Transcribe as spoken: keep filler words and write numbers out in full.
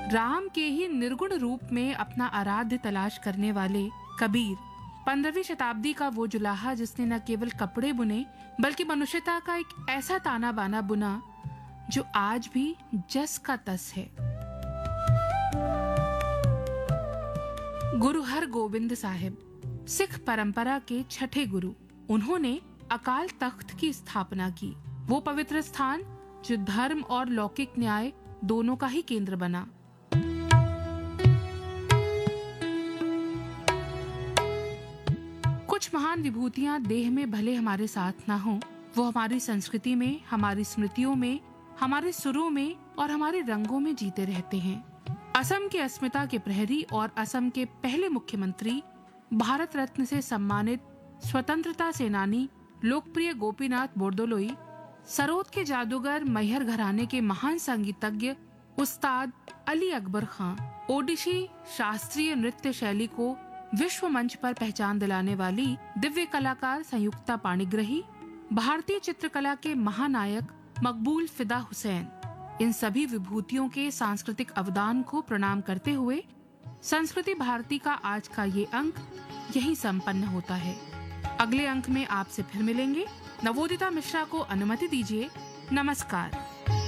राम के ही निर्गुण रूप में अपना आराध्य तलाश करने वाले कबीर, पंद्रहवीं शताब्दी का वो जुलाहा जिसने न केवल कपड़े बुने बल्कि मनुष्यता का एक ऐसा ताना बाना बुना जो आज भी जस का तस है। गुरु हरगोबिंद साहिब सिख परंपरा के छठे गुरु, उन्होंने अकाल तख्त की स्थापना की। वो पवित्र स्थान जो धर्म और लौकिक न्याय दोनों का ही केंद्र बना। कुछ महान विभूतियां देह में भले हमारे साथ ना हो, वो हमारी संस्कृति में, हमारी स्मृतियों में, हमारे सुरों में और हमारे रंगों में जीते रहते हैं। असम के अस्मिता के प्रहरी और असम के पहले मुख्यमंत्री, भारत रत्न से सम्मानित स्वतंत्रता सेनानी लोकप्रिय गोपीनाथ बोरदोलोई, सरोद के जादूगर मैहर घराने के महान संगीतज्ञ उस्ताद अली अकबर खां, ओडिशी शास्त्रीय नृत्य शैली को विश्व मंच पर पहचान दिलाने वाली दिव्य कलाकार संयुक्ता पाणिग्रही, भारतीय चित्रकला के महानायक मकबूल फिदा हुसैन, इन सभी विभूतियों के सांस्कृतिक अवदान को प्रणाम करते हुए संस्कृति भारती का आज का ये अंक यहीं संपन्न होता है। अगले अंक में आपसे फिर मिलेंगे। नवोदिता मिश्रा को अनुमति दीजिए। नमस्कार।